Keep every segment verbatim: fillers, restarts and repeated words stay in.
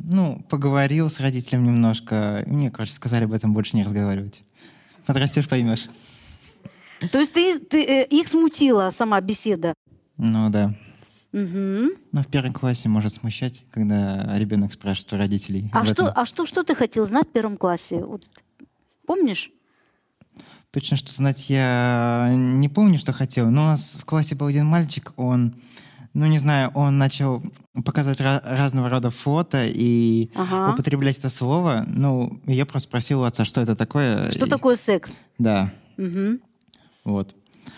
ну, поговорил с родителем немножко. Мне, короче, сказали об этом больше не разговаривать. Подрастешь, поймешь. То есть ты, ты, э, их смутила сама беседа? Ну, да. Угу. Но в первом классе может смущать, когда ребенок спрашивает у родителей. А, об что, этом. а что, что ты хотел знать в первом классе? Вот, помнишь? Точно, что знать я не помню, что хотел, но у нас в классе был один мальчик, он, ну, не знаю, он начал показывать ra- разного рода фото и Ага. употреблять это слово. Ну, я просто спросил у отца, что это такое. Что и- такое секс? Да, Угу. вот.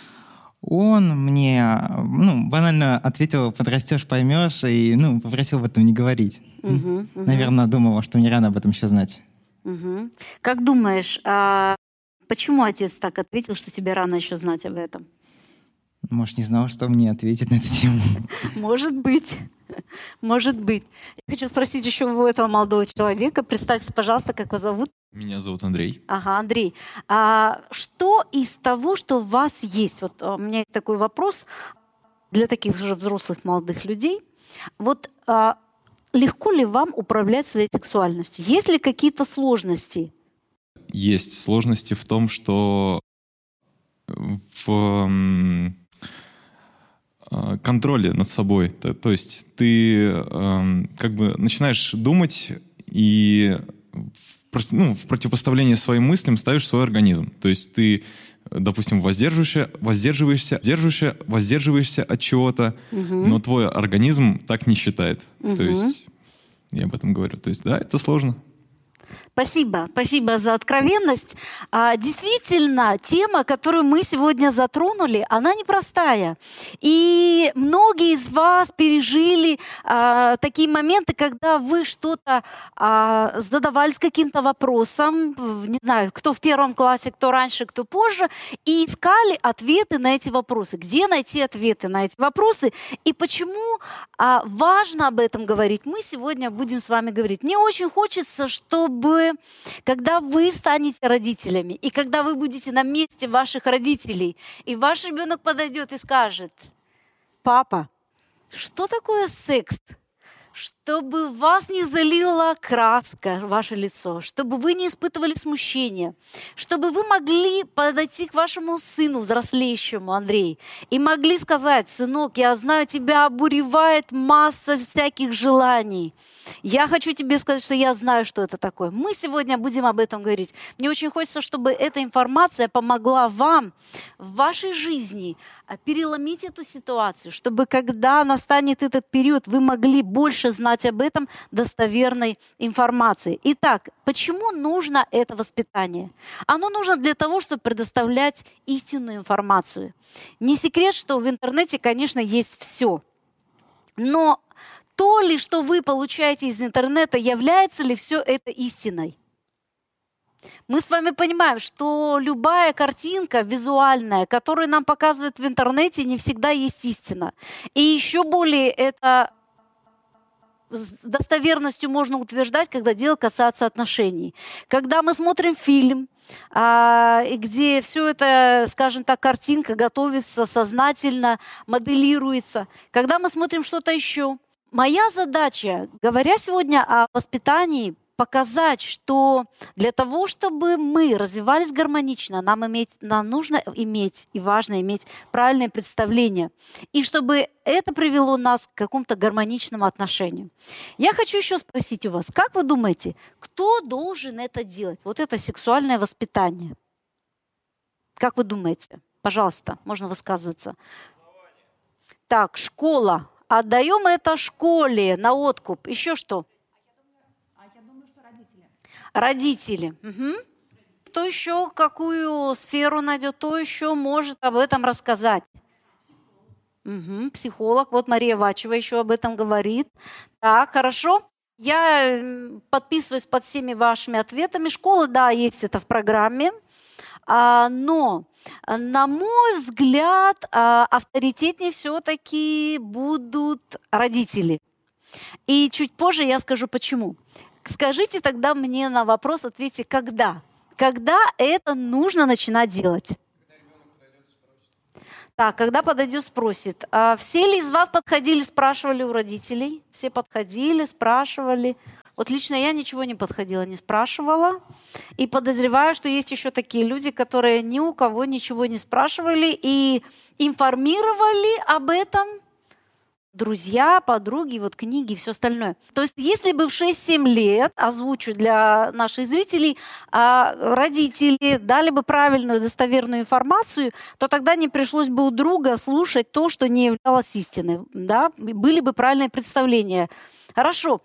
Он мне, ну, банально ответил: подрастешь, поймешь, и, ну, попросил об этом не говорить. Угу. Угу. Наверное, думал, что не рано об этом еще знать. Угу. Как думаешь, а почему отец так ответил, что тебе рано еще знать об этом? Может, не знал, что мне ответить на эту тему. Может быть. Может быть. Я хочу спросить еще у этого молодого человека. Представьте, пожалуйста, как вас зовут? Меня зовут Андрей. Ага, Андрей. А что из того, что у вас есть? Вот у меня есть такой вопрос для таких же взрослых молодых людей. Вот а, легко ли вам управлять своей сексуальностью? Есть ли какие-то сложности? Есть сложности в том, что в м, э, контроле над собой. То, то есть ты эм, как бы начинаешь думать и в, про- ну, в противопоставлении своим мыслям ставишь свой организм. То есть ты, допустим, воздерживаешься, воздерживаешься, воздерживаешься, воздерживаешься от чего-то, Угу. но твой организм так не считает. Мгм. То есть я об этом говорю. То есть да, это сложно. Спасибо, спасибо за откровенность. А, действительно, тема, которую мы сегодня затронули, она непростая. И многие из вас пережили а, такие моменты, когда вы что-то а, задавались каким-то вопросом, в- не знаю, кто в первом классе, кто раньше, кто позже, и искали ответы на эти вопросы. Где найти ответы на эти вопросы? И почему а, важно об этом говорить? Мы сегодня будем с вами говорить. Мне очень хочется, чтобы когда вы станете родителями, и когда вы будете на месте ваших родителей, и ваш ребенок подойдет и скажет: папа, что такое секс? Чтобы вас не залила краска ваше лицо, чтобы вы не испытывали смущения, чтобы вы могли подойти к вашему сыну взрослеющему, Андрей, и могли сказать: сынок, я знаю, тебя обуревает масса всяких желаний. Я хочу тебе сказать, что я знаю, что это такое. Мы сегодня будем об этом говорить. Мне очень хочется, чтобы эта информация помогла вам в вашей жизни переломить эту ситуацию, чтобы когда настанет этот период, вы могли больше знать об этом достоверной информации. Итак, почему нужно это воспитание? Оно нужно для того, чтобы предоставлять истинную информацию. Не секрет, что в интернете, конечно, есть все. Но то ли, что вы получаете из интернета, является ли все это истиной? Мы с вами понимаем, что любая картинка визуальная, которую нам показывают в интернете, не всегда есть истина. И еще более это с достоверностью можно утверждать, когда дело касается отношений. Когда мы смотрим фильм, а, и где все это, скажем так, картинка готовится сознательно, моделируется. Когда мы смотрим что-то еще. Моя задача, говоря сегодня о воспитании, показать, что для того, чтобы мы развивались гармонично, нам, иметь, нам нужно иметь и важно иметь правильное представление. И чтобы это привело нас к какому-то гармоничному отношению. Я хочу еще спросить у вас, как вы думаете, кто должен это делать? Вот это сексуальное воспитание. Как вы думаете? Пожалуйста, можно высказываться. Так, школа. Отдаем это школе на откуп. Еще что? Родители. Угу. Кто еще какую сферу найдет, кто еще может об этом рассказать? Угу. Психолог. Вот Мария Вачева еще об этом говорит. Так, хорошо. Я подписываюсь под всеми вашими ответами. Школа, да, есть это в программе. А, но, на мой взгляд, а, авторитетнее все-таки будут родители. И чуть позже я скажу, почему. Скажите тогда мне на вопрос, ответьте, когда? Когда это нужно начинать делать? Так, когда подойдет, спросит. А все ли из вас подходили, спрашивали у родителей? Все подходили, спрашивали. Вот лично я ничего не подходила, не спрашивала. И подозреваю, что есть еще такие люди, которые ни у кого ничего не спрашивали и информировали об этом друзья, подруги, вот книги и все остальное. То есть если бы в шесть-семь лет, озвучу для наших зрителей, родители дали бы правильную, достоверную информацию, то тогда не пришлось бы у друга слушать то, что не являлось истиной. Да? Были бы правильные представления. Хорошо.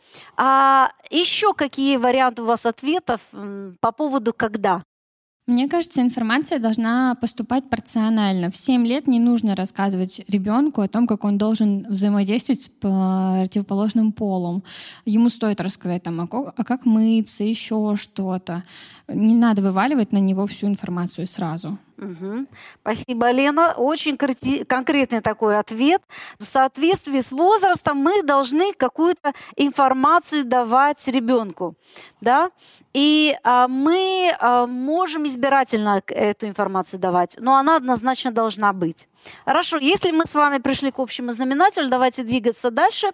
А еще какие варианты у вас ответов по поводу «когда»? Мне кажется, информация должна поступать порционально. В семь лет не нужно рассказывать ребенку о том, как он должен взаимодействовать с противоположным полом. Ему стоит рассказать, там, а как мыться, еще что-то. Не надо вываливать на него всю информацию сразу. Угу. Спасибо, Лена. Очень конкретный такой ответ. В соответствии с возрастом мы должны какую-то информацию давать ребенку. Да? И а, мы а, можем избирательно эту информацию давать, но она однозначно должна быть. Хорошо, если мы с вами пришли к общему знаменателю, давайте двигаться дальше.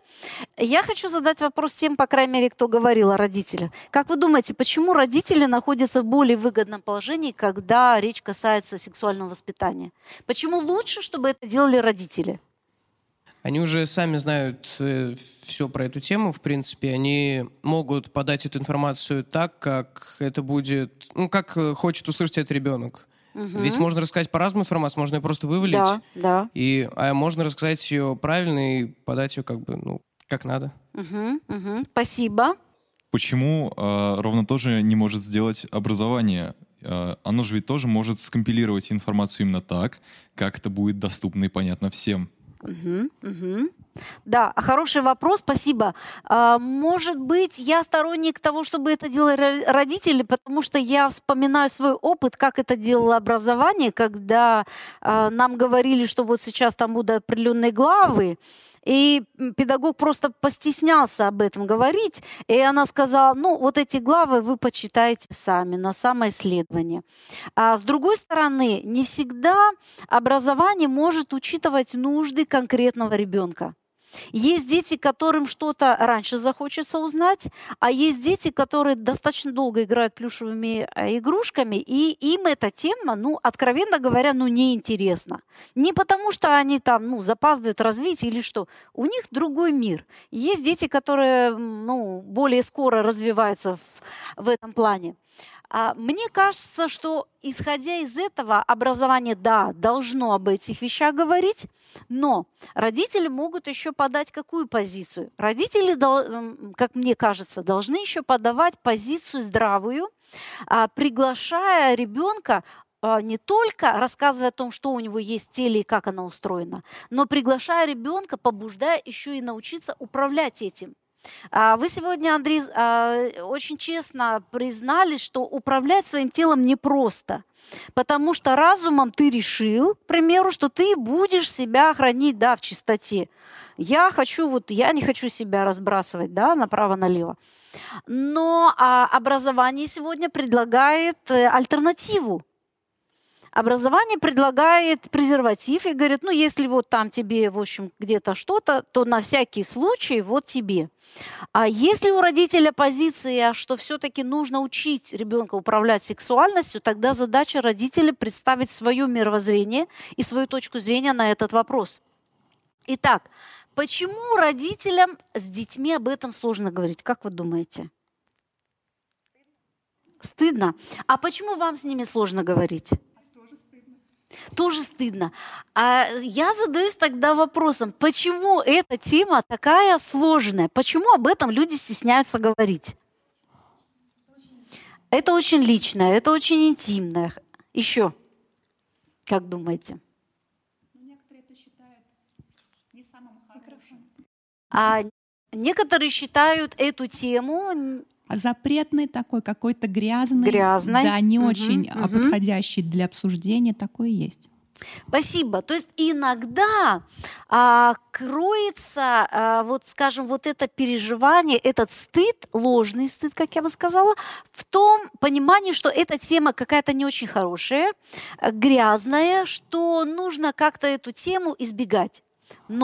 Я хочу задать вопрос тем, по крайней мере, кто говорил о родителях. Как вы думаете, почему родители находятся в более выгодном положении, когда речь касается сексуального воспитания? Почему лучше, чтобы это делали родители? Они уже сами знают э, все про эту тему, в принципе. Они могут подать эту информацию так, как это будет, ну, как хочет услышать этот ребенок. Угу. Ведь можно рассказать по-разному информацию, можно ее просто вывалить, да, да. И, а можно рассказать ее правильно и подать ее как бы, ну, как надо. Угу, угу. Спасибо. Почему э, ровно тоже не может сделать образование? Э, оно же ведь тоже может скомпилировать информацию именно так, как это будет доступно и понятно всем. Угу, угу. Да, хороший вопрос, спасибо. А, может быть, я сторонник того, чтобы это делали родители, потому что я вспоминаю свой опыт, как это делало образование, когда а, нам говорили, что вот сейчас там будут определенные главы, и педагог просто постеснялся об этом говорить, и она сказала, ну, вот эти главы вы почитаете сами на самоисследование. А с другой стороны, не всегда образование может учитывать нужды конкретного ребенка. Есть дети, которым что-то раньше захочется узнать, а есть дети, которые достаточно долго играют плюшевыми игрушками, и им эта тема, ну, откровенно говоря, ну, неинтересна. Не потому, что они там, ну, запаздывают развитие или что. У них другой мир. Есть дети, которые, ну, более скоро развиваются в, в этом плане. Мне кажется, что, исходя из этого, образование, да, должно об этих вещах говорить, но родители могут еще подать какую позицию? Родители, как мне кажется, должны еще подавать позицию здравую, приглашая ребенка не только рассказывая о том, что у него есть в теле и как оно устроено, но приглашая ребенка, побуждая еще и научиться управлять этим. Вы сегодня, Андрей, очень честно признались, что управлять своим телом непросто, потому что разумом ты решил, к примеру, что ты будешь себя хранить, да, в чистоте. Я хочу, вот, я не хочу себя разбрасывать, да, направо-налево. Но а, образование сегодня предлагает альтернативу. Образование предлагает презерватив и говорит, ну, если вот там тебе, в общем, где-то что-то, то на всякий случай вот тебе. А если у родителя позиция, что все-таки нужно учить ребенка управлять сексуальностью, тогда задача родителя представить свое мировоззрение и свою точку зрения на этот вопрос. Итак, почему родителям с детьми об этом сложно говорить? Как вы думаете? Стыдно. А почему вам с ними сложно говорить? Тоже стыдно. А я задаюсь тогда вопросом, почему эта тема такая сложная? Почему об этом люди стесняются говорить? Это очень личное, это очень интимное. Еще, как думаете? Некоторые это считают не самым хорошим. А некоторые считают эту тему запретный такой, какой-то грязный, грязный. Да, не угу, очень угу. подходящий для обсуждения, такое есть. Спасибо. То есть иногда а, кроется, а, вот скажем, вот это переживание, этот стыд, ложный стыд, как я бы сказала, в том понимании, что эта тема какая-то не очень хорошая, грязная, что нужно как-то эту тему избегать. Но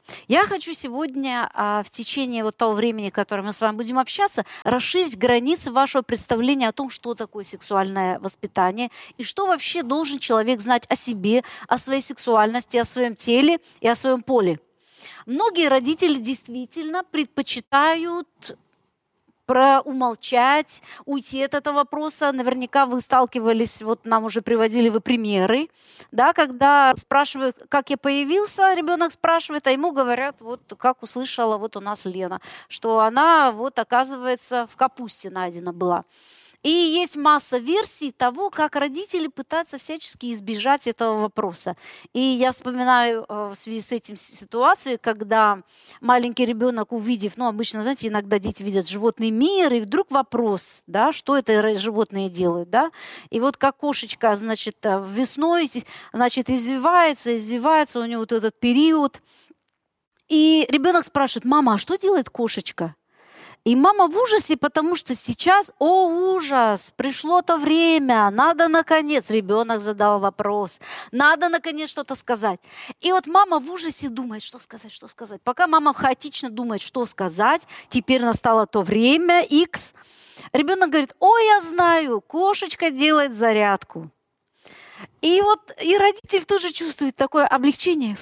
Я хочу сегодня а, в течение вот того времени, которое мы с вами будем общаться, расширить границы вашего представления о том, что такое сексуальное воспитание и что вообще должен человек знать о себе, о своей сексуальности, о своем теле и о своем поле. Многие родители действительно предпочитают проумолчать, уйти от этого вопроса. Наверняка вы сталкивались, вот нам уже приводили вы примеры, да, когда спрашивают, как я появился, ребенок спрашивает, а ему говорят, вот как услышала вот у нас Лена, что она вот оказывается в капусте найдена была. И есть масса версий того, как родители пытаются всячески избежать этого вопроса. И я вспоминаю в связи с этим ситуацию, когда маленький ребенок, увидев, ну, обычно, знаете, иногда дети видят животный мир, и вдруг вопрос, да, что это животные делают, да. И вот как кошечка, значит, весной, значит, извивается, извивается, у нее вот этот период. И ребенок спрашивает: мама, а что делает кошечка? И мама в ужасе, потому что сейчас, о ужас, пришло то время, надо наконец, ребенок задал вопрос, надо наконец что-то сказать. И вот мама в ужасе думает, что сказать, что сказать. Пока мама хаотично думает, что сказать, теперь настало то время, X, ребенок говорит: ой, я знаю, кошечка делает зарядку. И вот и родитель тоже чувствует такое облегчение.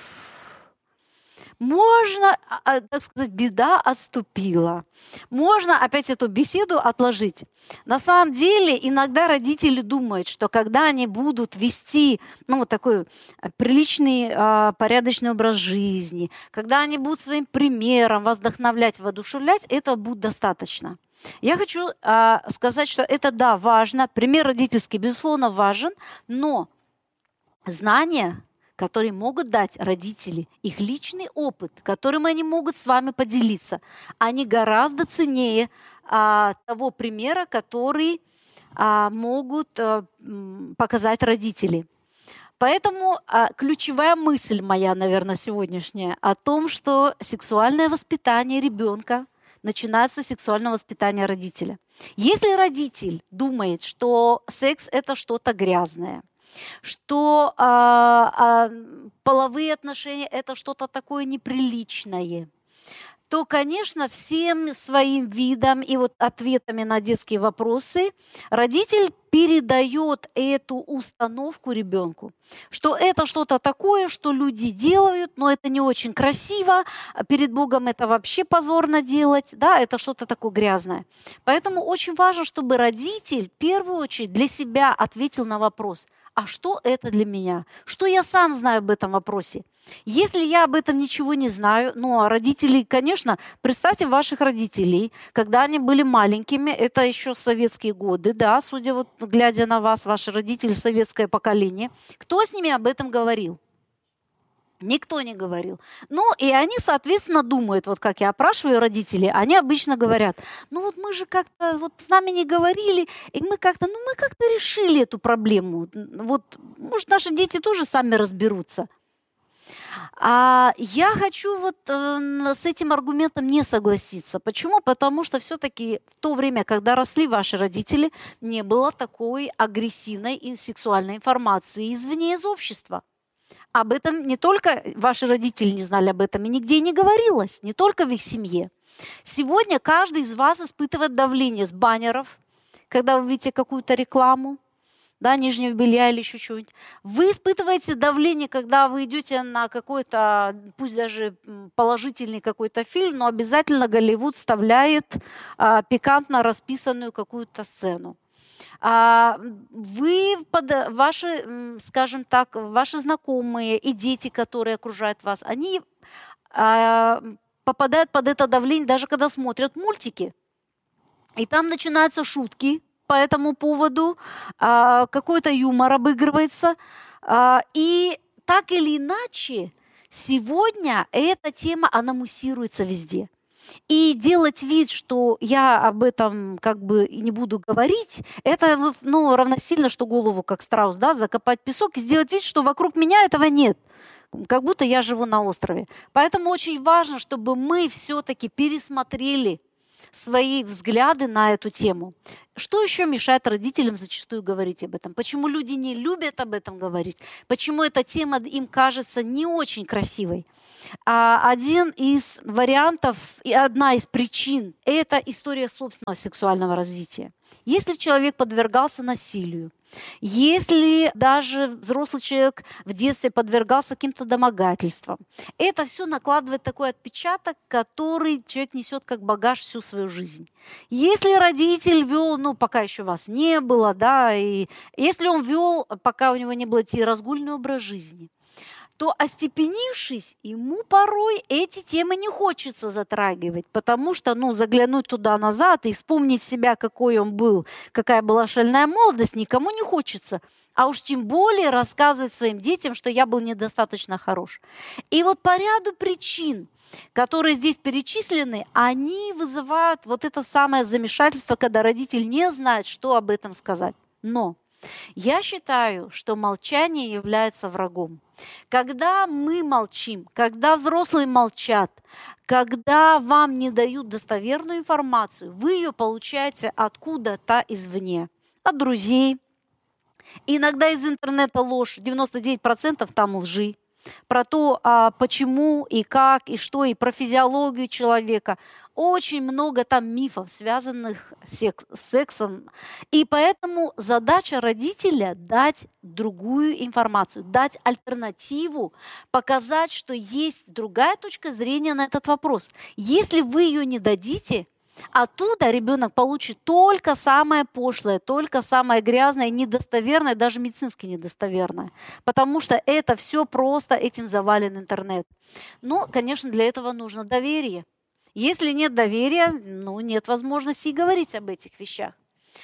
Можно, так сказать, беда отступила. Можно опять эту беседу отложить. На самом деле, иногда родители думают, что когда они будут вести, ну, вот такой приличный, порядочный образ жизни, когда они будут своим примером вас вдохновлять, воодушевлять, этого будет достаточно. Я хочу сказать, что это, да, важно. Пример родительский, безусловно, важен, но знания, которые могут дать родители, их личный опыт, которым они могут с вами поделиться, они гораздо ценнее а, того примера, который а, могут а, показать родители. Поэтому а, ключевая мысль моя, наверное, сегодняшняя о том, что сексуальное воспитание ребенка начинается с сексуального воспитания родителя. Если родитель думает, что секс – это что-то грязное, что а, а, половые отношения – это что-то такое неприличное, то, конечно, всем своим видом и вот ответами на детские вопросы родитель передает эту установку ребенку, что это что-то такое, что люди делают, но это не очень красиво, перед Богом это вообще позорно делать, да, это что-то такое грязное. Поэтому очень важно, чтобы родитель в первую очередь для себя ответил на вопрос: а что это для меня? Что я сам знаю об этом вопросе? Если я об этом ничего не знаю, ну, а родители, конечно, представьте ваших родителей, когда они были маленькими, это еще советские годы, да, судя вот, глядя на вас, ваши родители, советское поколение, кто с ними об этом говорил? Никто не говорил. Ну, и они, соответственно, думают, вот как я опрашиваю родителей, они обычно говорят: ну вот мы же как-то, вот с нами не говорили, и мы как-то, ну мы как-то решили эту проблему. Вот, может, наши дети тоже сами разберутся. А я хочу вот э, с этим аргументом не согласиться. Почему? Потому что все-таки в то время, когда росли ваши родители, не было такой агрессивной и сексуальной информации извне, из общества. Об этом не только ваши родители не знали об этом, и нигде не говорилось, не только в их семье. Сегодня каждый из вас испытывает давление с баннеров, когда вы видите какую-то рекламу, да, нижнего белья или еще чего-нибудь. Вы испытываете давление, когда вы идете на какой-то, пусть даже положительный какой-то фильм, но обязательно Голливуд вставляет а, пикантно расписанную какую-то сцену. А вы, ваши, скажем так, ваши знакомые и дети, которые окружают вас, они а, попадают под это давление, даже когда смотрят мультики. И там начинаются шутки по этому поводу, а, какой-то юмор обыгрывается. А, и так или иначе, сегодня эта тема, она муссируется везде. И делать вид, что я об этом как бы и не буду говорить, это ну, равносильно, что голову, как страус, да, закопать в песок и сделать вид, что вокруг меня этого нет. Как будто я живу на острове. Поэтому очень важно, чтобы мы все-таки пересмотрели свои взгляды на эту тему. Что еще мешает родителям зачастую говорить об этом? Почему люди не любят об этом говорить? Почему эта тема им кажется не очень красивой? А один из вариантов и одна из причин – это история собственного сексуального развития. Если человек подвергался насилию, если даже взрослый человек в детстве подвергался каким-то домогательствам, это все накладывает такой отпечаток, который человек несет как багаж всю свою жизнь. Если родитель вел, ну, пока еще вас не было, да, и если он вел, пока у него не было идти разгульный образ жизни, то, остепенившись, ему порой эти темы не хочется затрагивать, потому что, ну, заглянуть туда назад и вспомнить себя, какой он был, какая была шальная молодость, никому не хочется. А уж тем более рассказывать своим детям, что я был недостаточно хорош. И вот по ряду причин, которые здесь перечислены, они вызывают вот это самое замешательство, когда родитель не знает, что об этом сказать. Но я считаю, что молчание является врагом. Когда мы молчим, когда взрослые молчат, когда вам не дают достоверную информацию, вы ее получаете откуда-то извне, от друзей. Иногда из интернета ложь, девяносто девять процентов там лжи. Про то, а, почему и как, и что, и про физиологию человека. Очень много там мифов, связанных с сексом. И поэтому задача родителя дать другую информацию, дать альтернативу, показать, что есть другая точка зрения на этот вопрос. Если вы ее не дадите, оттуда ребенок получит только самое пошлое, только самое грязное, недостоверное, даже медицински недостоверное. Потому что это все просто, этим завален интернет. Но, конечно, для этого нужно доверие. Если нет доверия, ну, нет возможности и говорить об этих вещах.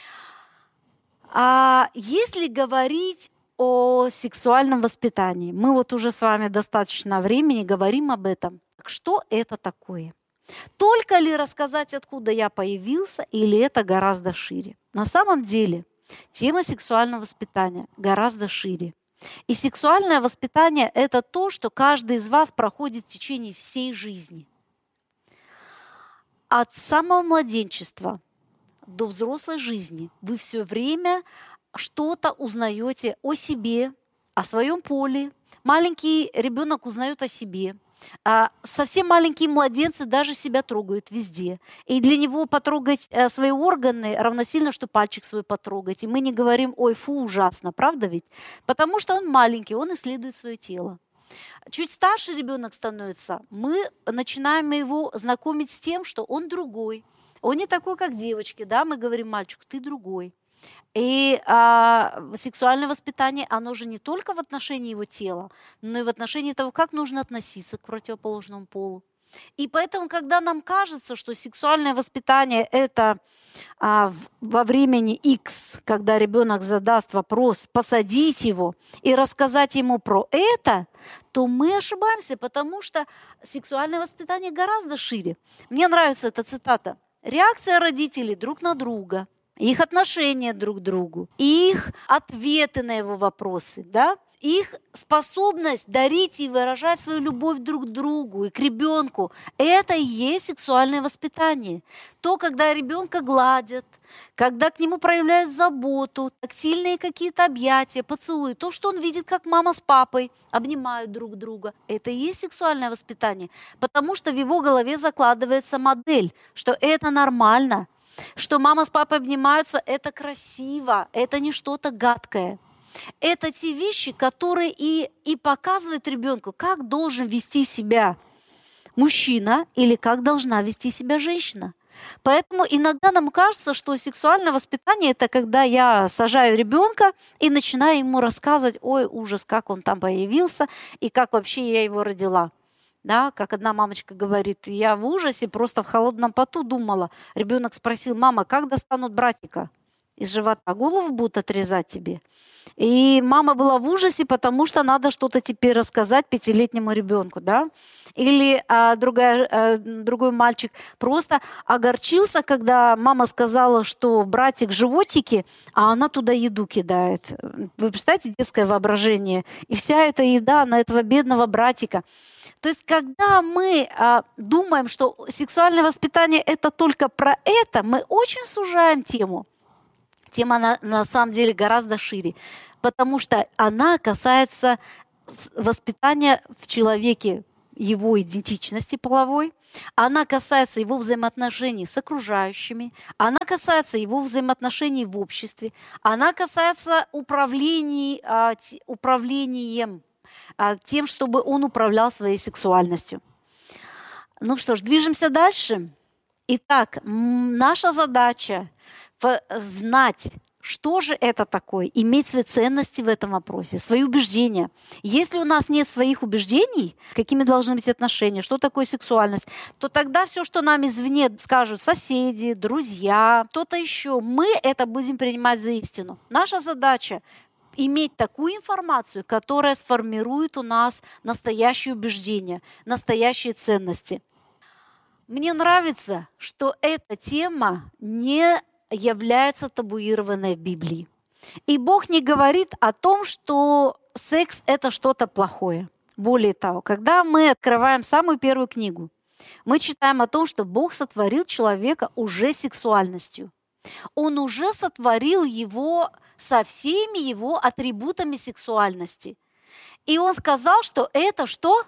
А если говорить о сексуальном воспитании, мы вот уже с вами достаточно времени говорим об этом. Что это такое? Только ли рассказать, откуда я появился, или это гораздо шире? На самом деле тема сексуального воспитания гораздо шире. И сексуальное воспитание – это то, что каждый из вас проходит в течение всей жизни. От самого младенчества до взрослой жизни вы все время что-то узнаете о себе, о своем поле. Маленький ребенок узнает о себе. А совсем маленькие младенцы даже себя трогают везде. И для него потрогать свои органы равносильно, что пальчик свой потрогать. И мы не говорим, ой, фу, ужасно, правда ведь? Потому что он маленький, он исследует свое тело. Чуть старше ребенок становится, мы начинаем его знакомить с тем, что он другой. Он не такой, как девочки, да, мы говорим мальчику, ты другой. И а, сексуальное воспитание, оно же не только в отношении его тела, но и в отношении того, как нужно относиться к противоположному полу. И поэтому, когда нам кажется, что сексуальное воспитание – это а, в, во времени X, когда ребенок задаст вопрос, посадить его и рассказать ему про это, то мы ошибаемся, потому что сексуальное воспитание гораздо шире. Мне нравится эта цитата. Реакция родителей друг на друга, их отношения друг к другу, их ответы на его вопросы, да? Их способность дарить и выражать свою любовь друг к другу и к ребенку – это и есть сексуальное воспитание. То, когда ребенка гладят, когда к нему проявляют заботу, тактильные какие-то объятия, поцелуи, то, что он видит, как мама с папой обнимают друг друга, это и есть сексуальное воспитание, потому что в его голове закладывается модель, что это нормально, что мама с папой обнимаются – это красиво, это не что-то гадкое. Это те вещи, которые и, и показывают ребенку, как должен вести себя мужчина или как должна вести себя женщина. Поэтому иногда нам кажется, что сексуальное воспитание – это когда я сажаю ребенка и начинаю ему рассказывать, ой, ужас, как он там появился и как вообще я его родила. Да, как одна мамочка говорит, я в ужасе, просто в холодном поту думала. Ребенок спросил, мама, как достанут братика? из живота, голову будут отрезать тебе. И мама была в ужасе, потому что надо что-то теперь рассказать пятилетнему ребенку, да? Или а, другая, а, другой мальчик просто огорчился, когда мама сказала, что братик в животике, а она туда еду кидает. Вы представляете, детское воображение? И вся эта еда на этого бедного братика. То есть, когда мы а, думаем, что сексуальное воспитание это только про это, мы очень сужаем тему. Тема на, на самом деле гораздо шире, потому что она касается воспитания в человеке, его идентичности половой, она касается его взаимоотношений с окружающими, она касается его взаимоотношений в обществе, она касается управления, а, управлением, а, тем, чтобы он управлял своей сексуальностью. Ну что ж, движемся дальше. Итак, наша задача знать, что же это такое, иметь свои ценности в этом вопросе, свои убеждения. Если у нас нет своих убеждений, какими должны быть отношения, что такое сексуальность, то тогда все, что нам извне скажут соседи, друзья, кто-то еще, мы это будем принимать за истину. Наша задача иметь такую информацию, которая сформирует у нас настоящие убеждения, настоящие ценности. Мне нравится, что эта тема не является табуированной в Библии. И Бог не говорит о том, что секс – это что-то плохое. Более того, когда мы открываем самую первую книгу, мы читаем о том, что Бог сотворил человека уже сексуальностью. Он уже сотворил его со всеми его атрибутами сексуальности. И Он сказал, что это что?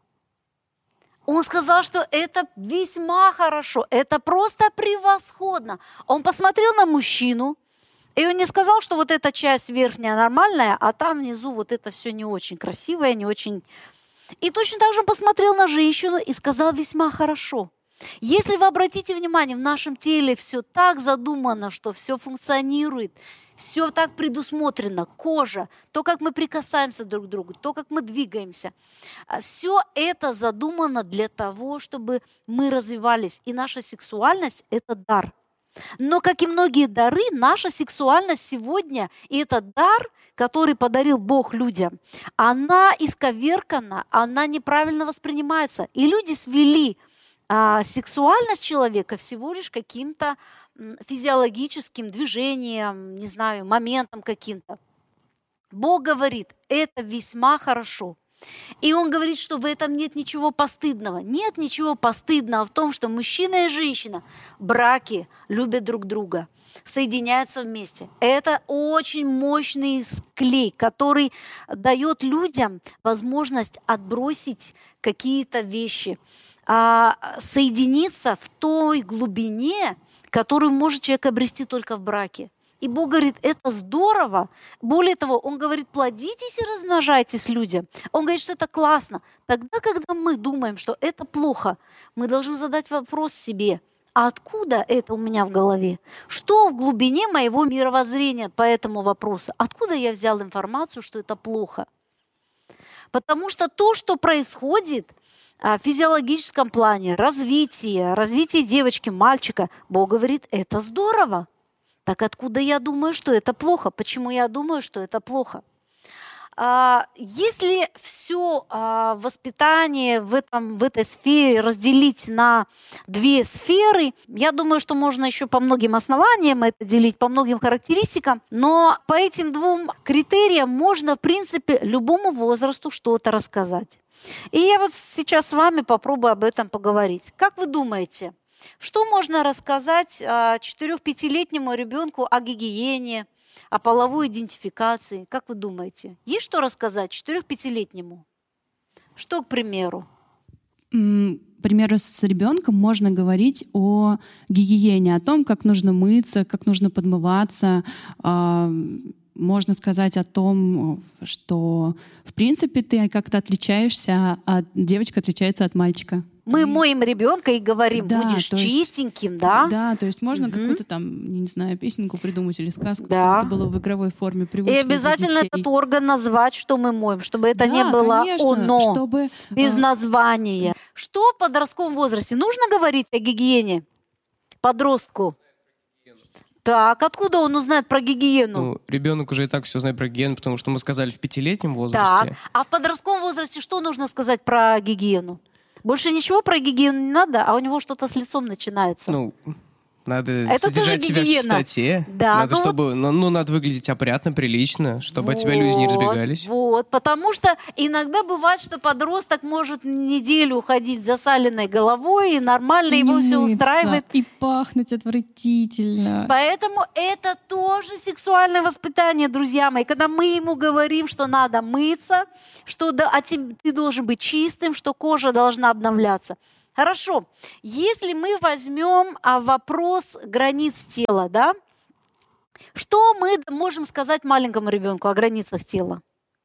Он сказал, что это весьма хорошо, это просто превосходно. Он посмотрел на мужчину, и он не сказал, что вот эта часть верхняя нормальная, а там внизу вот это все не очень красивое, не очень... И точно так же он посмотрел на женщину и сказал весьма хорошо. Если вы обратите внимание, в нашем теле все так задумано, что все функционирует, все так предусмотрено, кожа, то, как мы прикасаемся друг к другу, то, как мы двигаемся. Все это задумано для того, чтобы мы развивались. И наша сексуальность – это дар. Но, как и многие дары, наша сексуальность сегодня, и этот дар, который подарил Бог людям, она исковеркана, она неправильно воспринимается. И люди свели а, сексуальность человека всего лишь каким-то физиологическим движением, не знаю, моментом каким-то. Бог говорит, это весьма хорошо. И Он говорит, что в этом нет ничего постыдного. Нет ничего постыдного в том, что мужчина и женщина в браке любят друг друга, соединяются вместе. Это очень мощный клей, который дает людям возможность отбросить какие-то вещи, соединиться в той глубине, которую может человек обрести только в браке. И Бог говорит, это здорово. Более того, Он говорит, плодитесь и размножайтесь людям. Он говорит, что это классно. Тогда, когда мы думаем, что это плохо, мы должны задать вопрос себе, а откуда это у меня в голове? Что в глубине моего мировоззрения по этому вопросу? Откуда я взял информацию, что это плохо? Потому что то, что происходит в физиологическом плане, развитие, развитие девочки, мальчика, Бог говорит, это здорово. Так откуда я думаю, что это плохо? Почему я думаю, что это плохо? Если все воспитание в, этом, в этой сфере разделить на две сферы, я думаю, что можно еще по многим основаниям это делить, по многим характеристикам, но по этим двум критериям можно, в принципе, любому возрасту что-то рассказать. И я вот сейчас с вами попробую об этом поговорить. Как вы думаете, что можно рассказать четырёх-пятилетнему ребенку о гигиене, о половой идентификации? Как вы думаете, есть что рассказать четырёх-пятилетнему? Что, к примеру? К примеру, с ребенком можно говорить о гигиене, о том, как нужно мыться, как нужно подмываться. Можно сказать о том, что, в принципе, ты как-то отличаешься, а девочка отличается от мальчика. Мы моем ребенка и говорим, да, будешь чистеньким, есть, да? Да, то есть можно угу. какую-то там, я не знаю, песенку придумать или сказку, да. чтобы это было в игровой форме привычно. И обязательно этот орган назвать, что мы моем, чтобы это да, не было конечно, оно, чтобы, без а... названия. Что в подростковом возрасте? Нужно говорить о гигиене подростку? Так, откуда он узнает про гигиену? Ну, ребенок уже и так все знает про гигиену, потому что мы сказали в пятилетнем возрасте. Так, а в подростковом возрасте что нужно сказать про гигиену? Больше ничего про гигиену не надо, а у него что-то с лицом начинается. Ну, надо Это тоже содержать себя в гигиена. чистоте. Да, надо, ну чтобы, ну, ну, надо выглядеть опрятно, прилично, чтобы от тебя люди не Вот, разбегались. Вот, потому что иногда бывает, что подросток может неделю ходить засаленной головой, и нормально Не его все мыться, устраивает. И пахнуть отвратительно. Поэтому это тоже сексуальное воспитание, друзья мои. Когда мы ему говорим, что надо мыться, что да, а ты, ты должен быть чистым, что кожа должна обновляться. Хорошо. Если мы возьмем а, вопрос границ тела, да, что мы можем сказать маленькому ребенку о границах тела?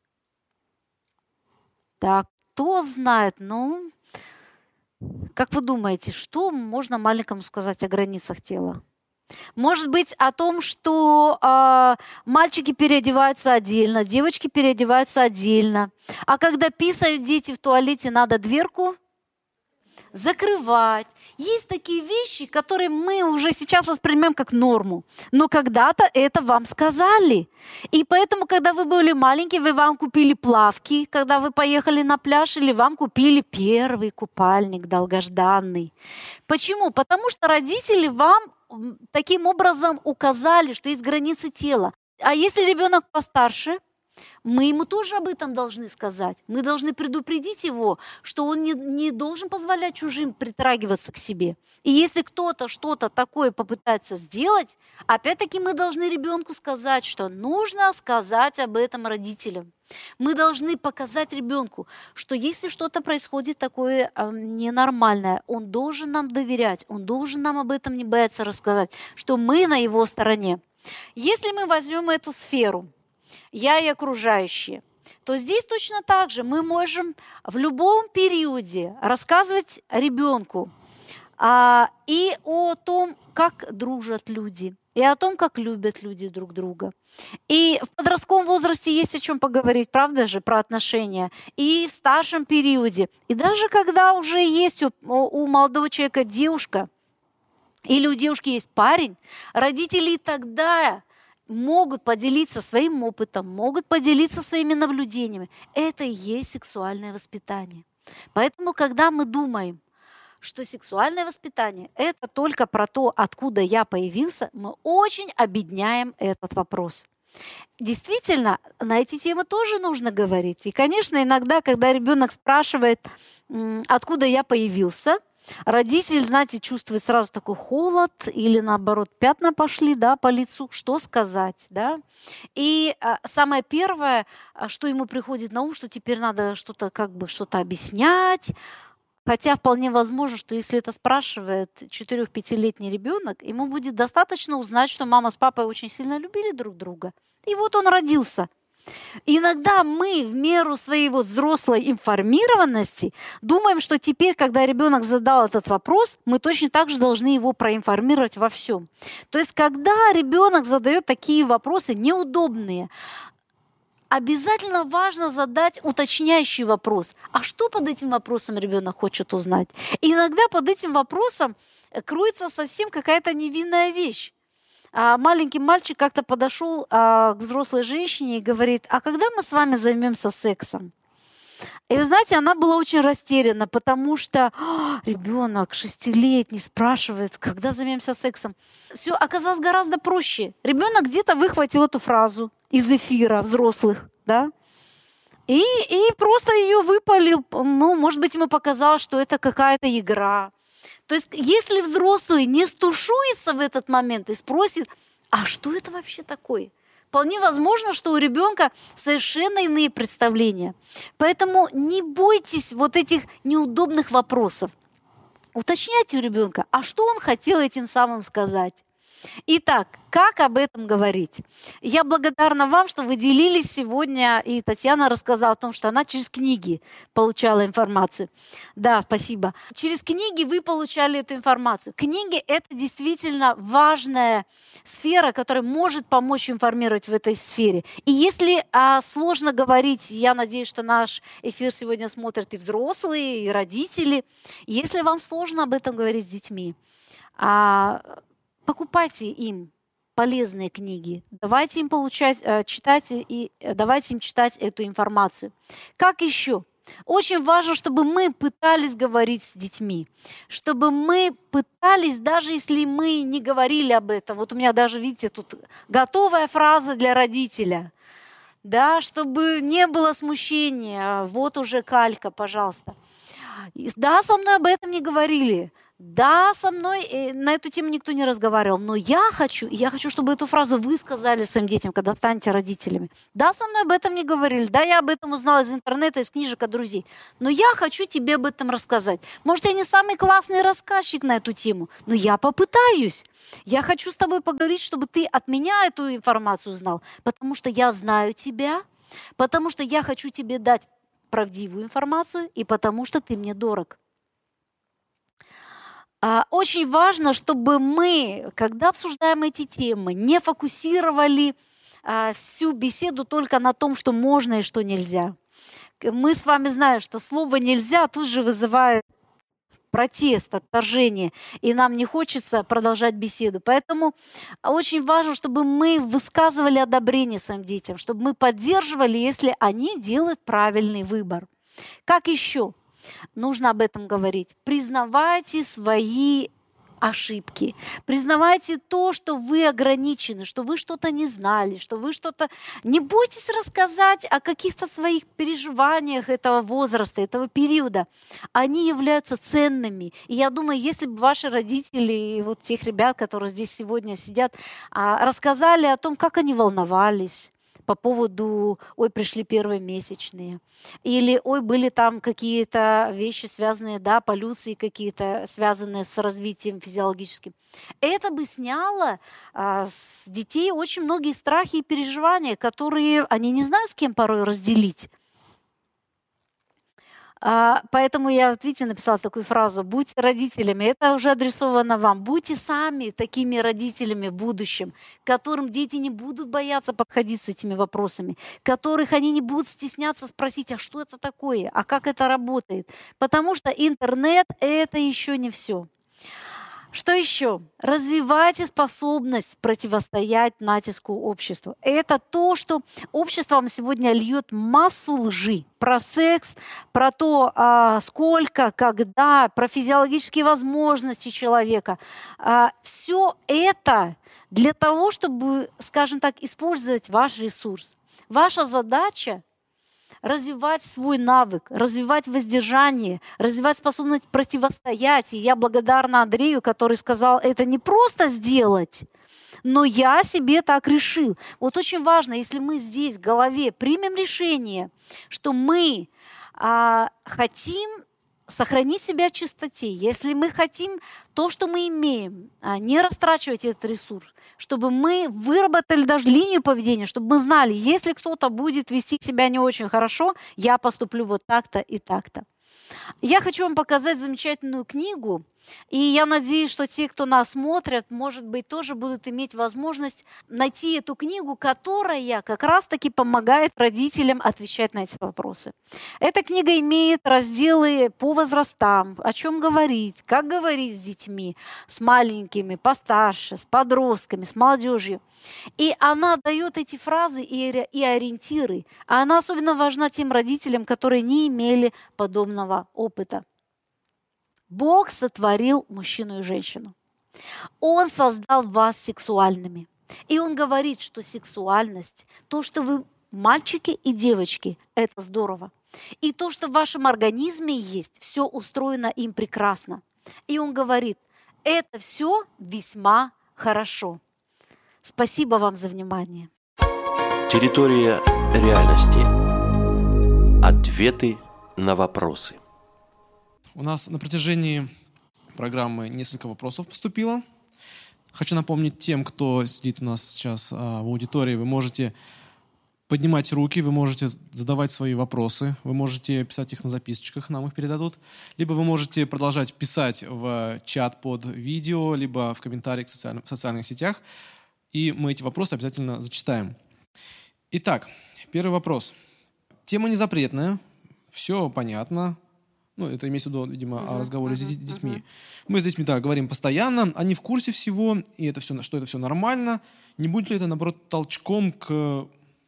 Так, кто знает? Ну, как вы думаете, что можно маленькому сказать о границах тела? Может быть, о том, что э, мальчики переодеваются отдельно, девочки переодеваются отдельно. А когда писают дети в туалете, надо дверку закрывать. Есть такие вещи, которые мы уже сейчас воспринимаем как норму. Но когда-то это вам сказали. И поэтому, когда вы были маленькие, вы вам купили плавки, когда вы поехали на пляж, или вам купили первый купальник долгожданный. Почему? Потому что родители вам таким образом указали, что есть границы тела. А если ребенок постарше, мы ему тоже об этом должны сказать. Мы должны предупредить его, что он не, не должен позволять чужим притрагиваться к себе. И если кто-то что-то такое попытается сделать, опять-таки мы должны ребенку сказать, что нужно сказать об этом родителям. Мы должны показать ребенку, что если что-то происходит такое э, ненормальное, он должен нам доверять, он должен нам об этом не бояться рассказать, что мы на его стороне. Если мы возьмем эту сферу, я и окружающие, то здесь точно так же мы можем в любом периоде рассказывать ребенку а, и о том, как дружат люди, и о том, как любят люди друг друга. И в подростковом возрасте есть о чем поговорить, правда же, про отношения, и в старшем периоде. И даже когда уже есть у, у молодого человека девушка, или у девушки есть парень, родители тогда могут поделиться своим опытом, могут поделиться своими наблюдениями. Это и есть сексуальное воспитание. Поэтому, когда мы думаем, что сексуальное воспитание – это только про то, откуда я появился, мы очень обедняем этот вопрос. Действительно, на эти темы тоже нужно говорить. И, конечно, иногда, когда ребенок спрашивает, откуда я появился, родитель, знаете, чувствует сразу такой холод или, наоборот, пятна пошли, да, по лицу. Что сказать, да? И а, самое первое, что ему приходит на ум, что теперь надо что-то, как бы, что-то объяснять. Хотя вполне возможно, что если это спрашивает четырех-пятилетний ребенок, ему будет достаточно узнать, что мама с папой очень сильно любили друг друга. И вот он родился. Иногда мы в меру своей вот взрослой информированности думаем, что теперь, когда ребенок задал этот вопрос, мы точно так же должны его проинформировать во всем. То есть, когда ребенок задает такие вопросы неудобные, обязательно важно задать уточняющий вопрос. А что под этим вопросом ребенок хочет узнать? И иногда под этим вопросом кроется совсем какая-то невинная вещь. А маленький мальчик как-то подошел а, к взрослой женщине и говорит: а когда мы с вами займемся сексом? И вы знаете, она была очень растеряна, потому что ребенок шестилетний спрашивает, когда займемся сексом. Все оказалось гораздо проще. Ребенок где-то выхватил эту фразу из эфира взрослых, да, и, и просто ее выпалил. Ну, может быть, ему показалось, что это какая-то игра. То есть, если взрослый не стушуется в этот момент и спросит, а что это вообще такое? Вполне возможно, что у ребенка совершенно иные представления. Поэтому не бойтесь вот этих неудобных вопросов. Уточняйте у ребенка, а что он хотел этим самым сказать. Итак, как об этом говорить? Я благодарна вам, что вы делились сегодня, и Татьяна рассказала о том, что она через книги получала информацию. Да, спасибо. Через книги вы получали эту информацию. Книги – это действительно важная сфера, которая может помочь информировать в этой сфере. И если а, сложно говорить, я надеюсь, что наш эфир сегодня смотрят и взрослые, и родители. Если вам сложно об этом говорить с детьми, а, покупайте им полезные книги. Давайте им получать, читать и давайте им читать эту информацию. Как еще? Очень важно, чтобы мы пытались говорить с детьми, чтобы мы пытались, даже если мы не говорили об этом. Вот у меня даже, видите, тут готовая фраза для родителя. Да, чтобы не было смущения. Вот уже калька, пожалуйста. Да, со мной об этом не говорили. Да, со мной э, на эту тему никто не разговаривал, но я хочу, я хочу, чтобы эту фразу вы сказали своим детям, когда станете родителями. Да, со мной об этом не говорили, да, я об этом узнала из интернета, из книжек от друзей, но я хочу тебе об этом рассказать. Может, я не самый классный рассказчик на эту тему, но я попытаюсь. Я хочу с тобой поговорить, чтобы ты от меня эту информацию узнал, потому что я знаю тебя, потому что я хочу тебе дать правдивую информацию и потому что ты мне дорог. Очень важно, чтобы мы, когда обсуждаем эти темы, не фокусировали всю беседу только на том, что можно и что нельзя. Мы с вами знаем, что слово «нельзя» тут же вызывает протест, отторжение, и нам не хочется продолжать беседу. Поэтому очень важно, чтобы мы высказывали одобрение своим детям, чтобы мы поддерживали, если они делают правильный выбор. Как еще? Нужно об этом говорить. Признавайте свои ошибки. Признавайте то, что вы ограничены, что вы что-то не знали, что вы что-то... Не бойтесь рассказать о каких-то своих переживаниях этого возраста, этого периода. Они являются ценными. И я думаю, если бы ваши родители и вот тех ребят, которые здесь сегодня сидят, рассказали о том, как они волновались, по поводу, ой, пришли первые месячные, или, ой, были там какие-то вещи, связанные, да, полюции какие-то, связанные с развитием физиологическим. Это бы сняло а, с детей очень многие страхи и переживания, которые они не знают, с кем порой разделить. А, поэтому я, вот видите, написала такую фразу: «Будьте родителями». Это уже адресовано вам. Будьте сами такими родителями в будущем, которым дети не будут бояться подходить с этими вопросами, которых они не будут стесняться спросить, а что это такое, а как это работает. Потому что интернет – это еще не все. Что еще? Развивайте способность противостоять натиску общества. Это то, что общество вам сегодня льет массу лжи. Про секс, про то, а, сколько, когда, про физиологические возможности человека. А, все это для того, чтобы, скажем так, использовать ваш ресурс. Ваша задача развивать свой навык, развивать воздержание, развивать способность противостоять. И я благодарна Андрею, который сказал, это не просто сделать, но я себе так решил. Вот очень важно, если мы здесь в голове примем решение, что мы а, хотим сохранить себя в чистоте, если мы хотим то, что мы имеем, а, не растрачивать этот ресурс, чтобы мы выработали даже линию поведения, чтобы мы знали, если кто-то будет вести себя не очень хорошо, я поступлю вот так-то и так-то. Я хочу вам показать замечательную книгу, и я надеюсь, что те, кто нас смотрят, может быть, тоже будут иметь возможность найти эту книгу, которая как раз-таки помогает родителям отвечать на эти вопросы. Эта книга имеет разделы по возрастам, о чем говорить, как говорить с детьми, с маленькими, постарше, с подростками, с молодежью. И она дает эти фразы и ориентиры. А она особенно важна тем родителям, которые не имели подобного опыта. Бог сотворил мужчину и женщину. Он создал вас сексуальными. И Он говорит, что сексуальность, то, что вы мальчики и девочки, это здорово. И то, что в вашем организме есть, все устроено им прекрасно. И Он говорит, это все весьма хорошо. Спасибо вам за внимание. Территория реальности. Ответы на вопросы. У нас на протяжении программы несколько вопросов поступило. Хочу напомнить тем, кто сидит у нас сейчас а, в аудитории, вы можете поднимать руки, вы можете задавать свои вопросы, вы можете писать их на записочках, нам их передадут, либо вы можете продолжать писать в чат под видео, либо в комментариях в социальных, в социальных сетях, и мы эти вопросы обязательно зачитаем. Итак, первый вопрос. Тема не запретная, все понятно. Ну, это имеется в виду, видимо, Uh-huh, о разговоре uh-huh, с детьми. uh-huh. Мы с детьми, да, говорим постоянно, они в курсе всего, и это все, что это все нормально. Не будет ли это, наоборот, толчком к,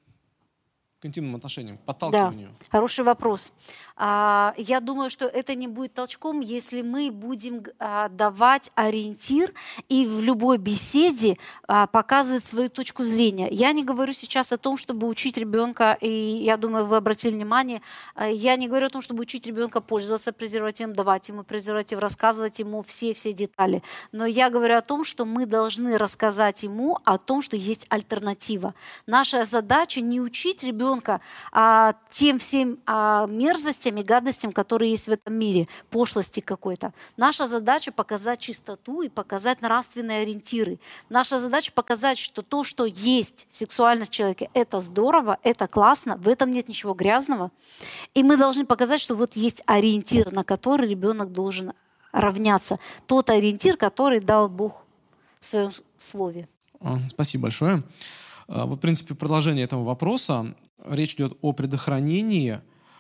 к интимным отношениям, к подталкиванию? Да, хороший вопрос. А, я думаю, что это не будет толчком, если мы будем а, давать ориентир и в любой беседе а, показывать свою точку зрения. Я не говорю сейчас о том, чтобы учить ребенка, и я думаю, вы обратили внимание, а, я не говорю о том, чтобы учить ребенка пользоваться презервативом, давать ему презерватив, рассказывать ему все-все детали. Но я говорю о том, что мы должны рассказать ему о том, что есть альтернатива. Наша задача не учить ребенка а, тем всем а, мерзостям, и гадостям, которые есть в этом мире, пошлости какой-то. Наша задача показать чистоту и показать нравственные ориентиры. Наша задача показать, что то, что есть сексуальность человека, это здорово, это классно, в этом нет ничего грязного. И мы должны показать, что вот есть ориентир, на который ребенок должен равняться. Тот ориентир, который дал Бог в своем слове. Спасибо большое. Вот, в принципе, продолжение этого вопроса. Речь идет о предохранении.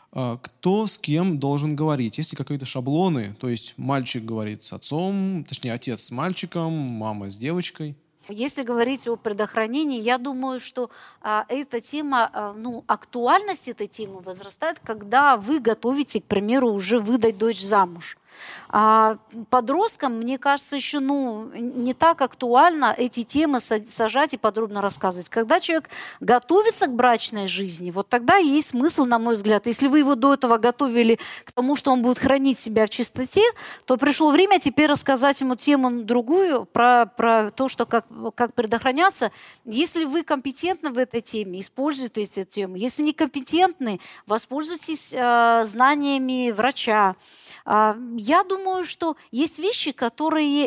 Кто с кем должен говорить? Есть ли какие-то шаблоны? То есть мальчик говорит с отцом, точнее, отец с мальчиком, мама с девочкой. Если говорить о предохранении, я думаю, что а, эта тема, а, ну, актуальность этой темы возрастает, когда вы готовите, к примеру, уже выдать дочь замуж. А подросткам, мне кажется, еще ну, не так актуально эти темы сажать и подробно рассказывать. Когда человек готовится к брачной жизни, вот тогда есть смысл, на мой взгляд. Если вы его до этого готовили к тому, что он будет хранить себя в чистоте, то пришло время теперь рассказать ему тему другую, про, про то, что как, как предохраняться. Если вы компетентны в этой теме, используйте эту тему. Если не компетентны, воспользуйтесь э, знаниями врача. Э, я думаю, что есть вещи, которые,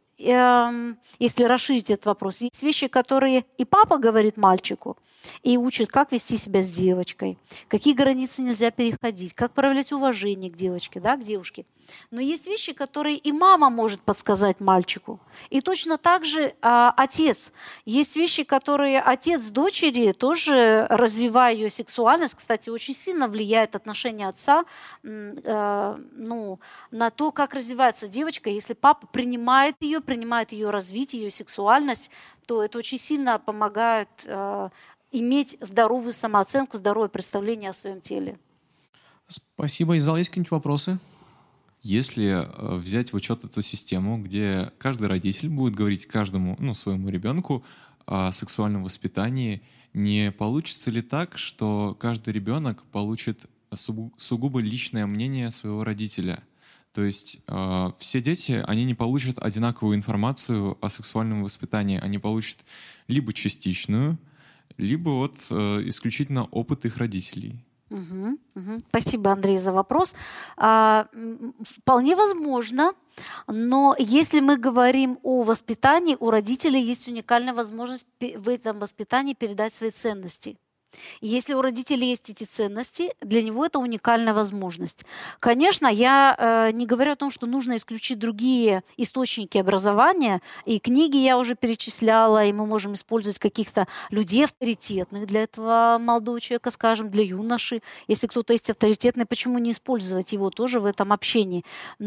э, если расширить этот вопрос, есть вещи, которые и папа говорит мальчику, и учит, как вести себя с девочкой, какие границы нельзя переходить, как проявлять уважение к девочке, да, к девушке. Но есть вещи, которые и мама может подсказать мальчику. И точно так же а, отец. Есть вещи, которые отец дочери, тоже развивая ее сексуальность, кстати, очень сильно влияет отношение отца э, ну, на то, как развивается девочка. Если папа принимает ее, принимает ее развитие, ее сексуальность, то это очень сильно помогает э, иметь здоровую самооценку, здоровое представление о своем теле. Спасибо. Из зала есть какие-нибудь вопросы? Если э, взять в учет эту систему, где каждый родитель будет говорить каждому, ну, своему ребенку о сексуальном воспитании, не получится ли так, что каждый ребенок получит сугу- сугубо личное мнение своего родителя? То есть э, все дети, они не получат одинаковую информацию о сексуальном воспитании. Они получат либо частичную, либо вот э, исключительно опыт их родителей. Угу, угу. Спасибо, Андрей, за вопрос. А, вполне возможно, но если мы говорим о воспитании, у родителей есть уникальная возможность в этом воспитании передать свои ценности. Если у родителей есть эти ценности, для него это уникальная возможность. Конечно, я э, не говорю о том, что нужно исключить другие источники образования. И книги я уже перечисляла, и мы можем использовать каких-то людей авторитетных для этого молодого человека, скажем, для юноши. Если кто-то есть авторитетный, почему не использовать его тоже в этом общении?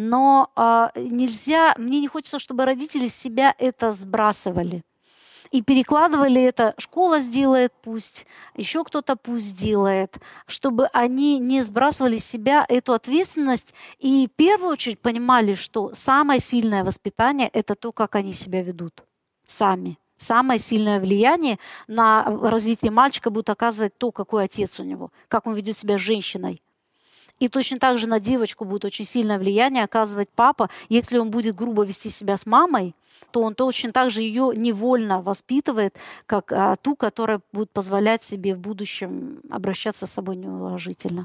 Но э, нельзя, мне не хочется, чтобы родители с себя это сбрасывали. И перекладывали это, школа сделает пусть, еще кто-то пусть сделает, чтобы они не сбрасывали с себя эту ответственность и в первую очередь понимали, что самое сильное воспитание – это то, как они себя ведут сами. Самое сильное влияние на развитие мальчика будет оказывать то, какой отец у него, как он ведет себя с женщиной. И точно так же на девочку будет очень сильное влияние оказывать папа. Если он будет грубо вести себя с мамой, то он точно так же ее невольно воспитывает, как а, ту, которая будет позволять себе в будущем обращаться с собой неуважительно.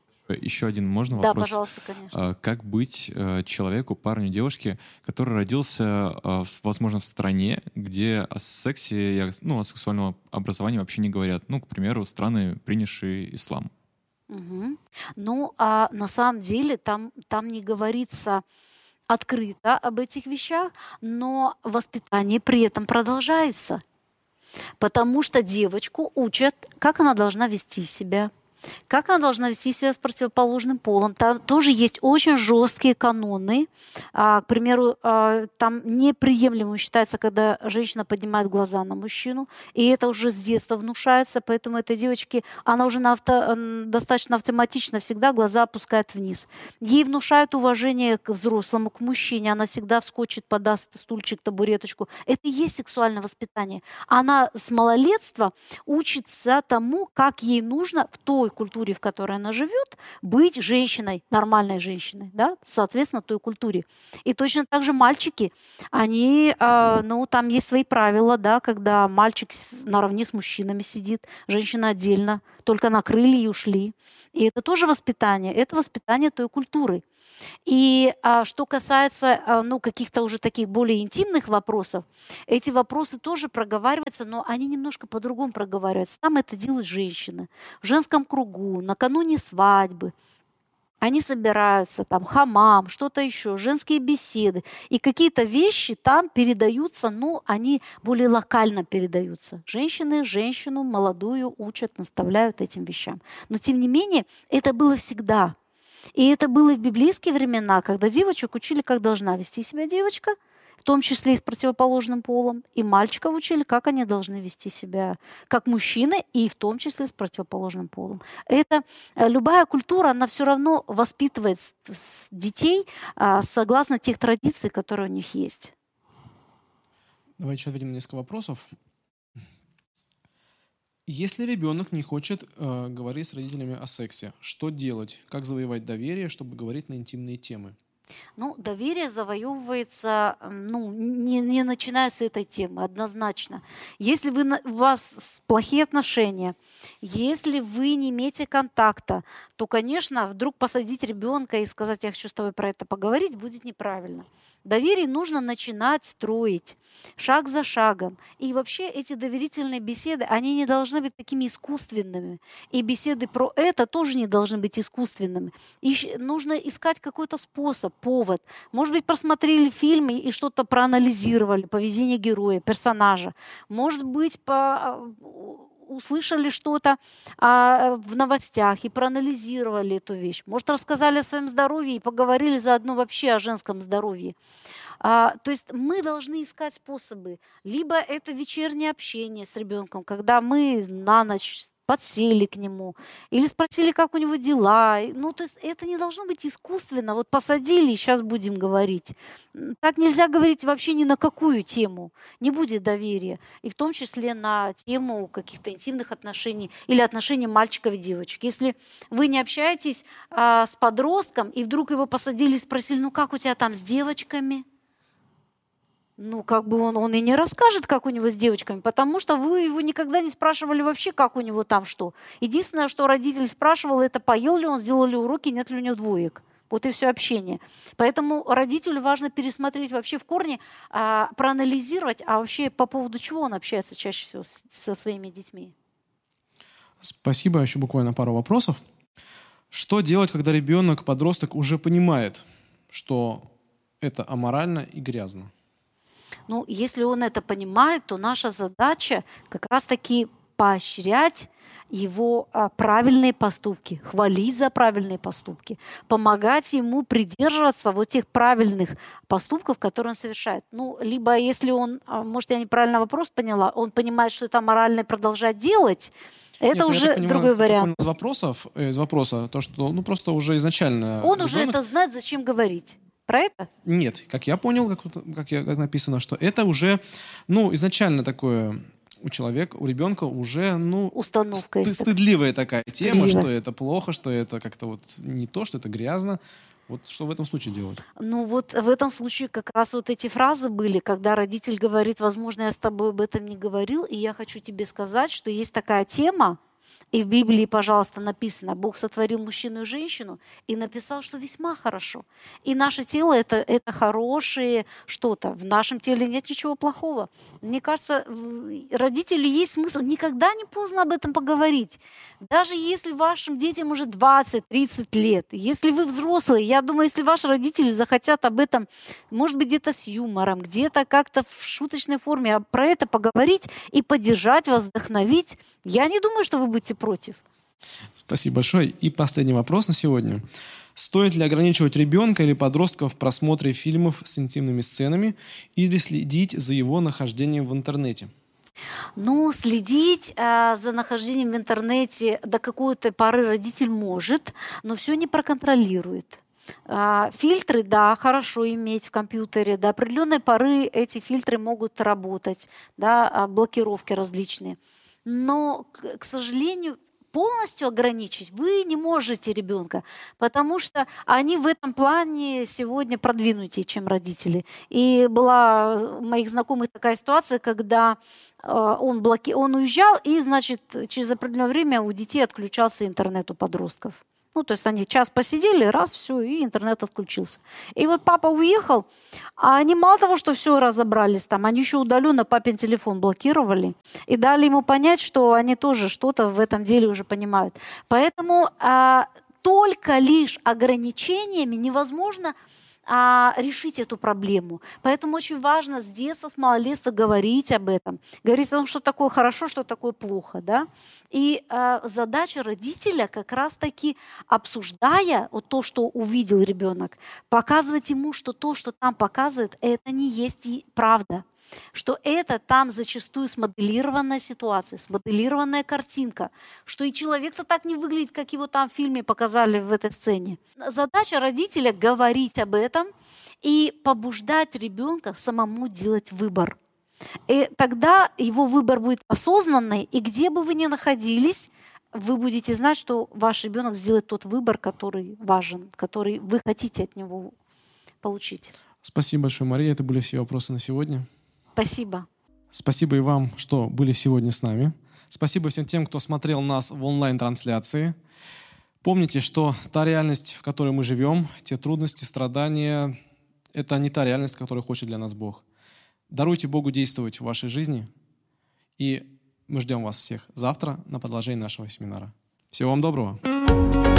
Еще один можно да, вопрос? Да, пожалуйста, конечно. Как быть человеку, парню, девушке, который родился, возможно, в стране, где о сексе, ну, о сексуальном образовании вообще не говорят? Ну, к примеру, страны, принявшие ислам. Угу. Ну, а на самом деле там, там не говорится открыто об этих вещах, но воспитание при этом продолжается. Потому что девочку учат, как она должна вести себя, как она должна вести себя с противоположным полом. Там тоже есть очень жесткие каноны. А, к примеру, а, там неприемлемо считается, когда женщина поднимает глаза на мужчину, и это уже с детства внушается, поэтому этой девочке, она уже на авто, достаточно автоматично всегда глаза опускает вниз. Ей внушают уважение к взрослому, к мужчине, она всегда вскочит, подаст стульчик, табуреточку. Это и есть сексуальное воспитание. Она с малолетства учится тому, как ей нужно в той культуре, в которой она живет, быть женщиной, нормальной женщиной, да, соответственно, той культуре. И точно так же мальчики, они, э, ну, там есть свои правила, да, когда мальчик наравне с мужчинами сидит, женщина отдельно, только накрыли и ушли. И это тоже воспитание, это воспитание той культуры. И а, что касается а, ну, каких-то уже таких более интимных вопросов, эти вопросы тоже проговариваются, но они немножко по-другому проговариваются. Там это делают женщины в женском кругу, накануне свадьбы. Они собираются, там, хамам, что-то еще, женские беседы. И какие-то вещи там передаются, ну, они более локально передаются. Женщины женщину молодую учат, наставляют этим вещам. Но, тем не менее, это было всегда. И это было и в библейские времена, когда девочек учили, как должна вести себя девочка, в том числе и с противоположным полом, и мальчиков учили, как они должны вести себя как мужчины, и в том числе с противоположным полом. Это любая культура, она все равно воспитывает детей а, согласно тех традиций, которые у них есть. Давайте еще ответим на несколько вопросов. Если ребенок не хочет э, говорить с родителями о сексе, что делать? Как завоевать доверие, чтобы говорить на интимные темы? Ну, доверие завоевывается, ну, не, не начиная с этой темы, однозначно. Если вы, у вас плохие отношения, если вы не имеете контакта, то, конечно, вдруг посадить ребенка и сказать, я хочу с тобой про это поговорить, будет неправильно. Доверие нужно начинать строить шаг за шагом. И вообще эти доверительные беседы, они не должны быть такими искусственными. И беседы про это тоже не должны быть искусственными. И нужно искать какой-то способ, повод. Может быть, просмотрели фильмы и что-то проанализировали, поведение героя, персонажа. Может быть, по... услышали что-то а, в новостях и проанализировали эту вещь. Может, рассказали о своем здоровье и поговорили заодно вообще о женском здоровье. А, то есть мы должны искать способы. Либо это вечернее общение с ребенком, когда мы на ночь подсели к нему или спросили, как у него дела. Ну, то есть это не должно быть искусственно. Вот посадили, и сейчас будем говорить. Так нельзя говорить вообще ни на какую тему. Не будет доверия. И в том числе на тему каких-то интимных отношений или отношений мальчиков и девочек. Если вы не общаетесь а, с подростком, и вдруг его посадили и спросили, ну, как у тебя там с девочками? Ну, как бы он, он и не расскажет, как у него с девочками, потому что вы его никогда не спрашивали вообще, как у него там что. Единственное, что родитель спрашивал, это поел ли он, сделал ли уроки, нет ли у него двоек. Вот и все общение. Поэтому родителю важно пересмотреть вообще в корне, а, проанализировать, а вообще по поводу чего он общается чаще всего с, со своими детьми. Спасибо. Еще буквально пару вопросов. Что делать, когда ребенок, подросток уже понимает, что это аморально и грязно? Ну, если он это понимает, то наша задача как раз-таки поощрять его а, правильные поступки, хвалить за правильные поступки, помогать ему придерживаться вот тех правильных поступков, которые он совершает. Ну, либо если он, а, может, я неправильно вопрос поняла, он понимает, что это аморально и продолжает делать, это Нет, уже понимаю, другой вариант. Из вопросов, из вопроса, то, что ну, просто уже изначально... Он ребенок... уже это знает, зачем говорить. Про это? Нет, как я понял, как, как, я, как написано, что это уже, ну, изначально такое у человека, у ребенка уже, ну, установка ст- стыдливая такая тема, что это плохо, что это как-то вот не то, что это грязно. Вот что в этом случае делать? Ну вот в этом случае как раз вот эти фразы были, когда родитель говорит, возможно, я с тобой об этом не говорил, и я хочу тебе сказать, что есть такая тема, и в Библии, пожалуйста, написано, Бог сотворил мужчину и женщину и написал, что весьма хорошо. И наше тело это, — это хорошее что-то. В нашем теле нет ничего плохого. Мне кажется, родителю есть смысл никогда не поздно об этом поговорить. Даже если вашим детям уже двадцать-тридцать лет, если вы взрослые, я думаю, если ваши родители захотят об этом, может быть, где-то с юмором, где-то как-то в шуточной форме про это поговорить и поддержать вас, вдохновить, я не думаю, что вы будете против. Спасибо большое. И последний вопрос на сегодня. Стоит ли ограничивать ребенка или подростка в просмотре фильмов с интимными сценами или следить за его нахождением в интернете? Ну, следить э, за нахождением в интернете до какой-то поры родитель может, но все не проконтролирует. Э, фильтры, да, хорошо иметь в компьютере. До определенной поры эти фильтры могут работать, да, блокировки различные. Но, к, к сожалению, полностью ограничить вы не можете ребенка, потому что они в этом плане сегодня продвинутее, чем родители. И была у моих знакомых такая ситуация, когда э, он, блоки... он уезжал, и, значит, через определенное время у детей отключался интернет у подростков. Ну, то есть они час посидели, раз, все, и интернет отключился. И вот папа уехал, а они мало того, что все разобрались там, они еще удаленно папин телефон блокировали и дали ему понять, что они тоже что-то в этом деле уже понимают. Поэтому а, только лишь ограничениями невозможно а, решить эту проблему. Поэтому очень важно с детства, с малолетства говорить об этом. Говорить о том, что такое хорошо, что такое плохо. Да? И э, задача родителя как раз-таки, обсуждая вот то, что увидел ребенок, показывать ему, что то, что там показывают, это не есть и правда. Что это там зачастую смоделированная ситуация, смоделированная картинка, что и человек-то так не выглядит, как его там в фильме показали в этой сцене. Задача родителя говорить об этом и побуждать ребенка самому делать выбор. И тогда его выбор будет осознанный, и где бы вы ни находились, вы будете знать, что ваш ребенок сделает тот выбор, который важен, который вы хотите от него получить. Спасибо большое, Мария. Это были все вопросы на сегодня. Спасибо. Спасибо и вам, что были сегодня с нами. Спасибо всем тем, кто смотрел нас в онлайн-трансляции. Помните, что та реальность, в которой мы живем, те трудности, страдания, это не та реальность, которую хочет для нас Бог. Даруйте Богу действовать в вашей жизни, и мы ждем вас всех завтра на продолжение нашего семинара. Всего вам доброго!